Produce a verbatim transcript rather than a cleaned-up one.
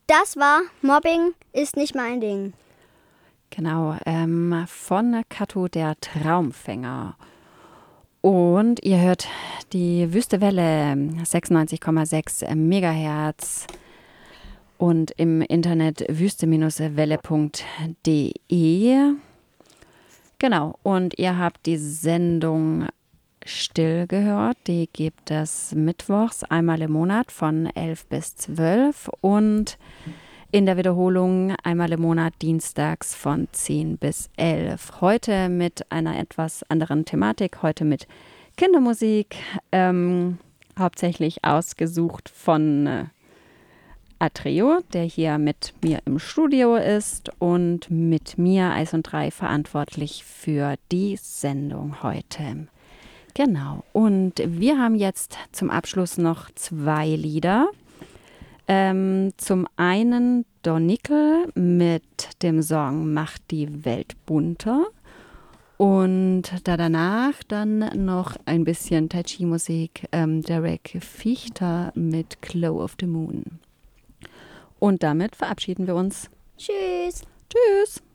das war Mobbing ist nicht mein Ding. Genau, ähm, von Kato der Traumfänger. Und ihr hört die Wüste Welle, sechsundneunzig Komma sechs Megahertz und im Internet wüste-welle punkt de. Genau, und ihr habt die Sendung Still gehört. Die gibt es mittwochs einmal im Monat von elf bis zwölf und in der Wiederholung einmal im Monat dienstags von zehn bis elf. Heute mit einer etwas anderen Thematik, heute mit Kindermusik, ähm, hauptsächlich ausgesucht von äh, Atreo, der hier mit mir im Studio ist und mit mir, Eis und Drei, verantwortlich für die Sendung heute. Genau, und wir haben jetzt zum Abschluss noch zwei Lieder. Ähm, zum einen Dornikel mit dem Song Macht die Welt bunter und da danach dann noch ein bisschen Tai Chi Musik, ähm, Derek Fichter mit Glow of the Moon. Und damit verabschieden wir uns. Tschüss. Tschüss.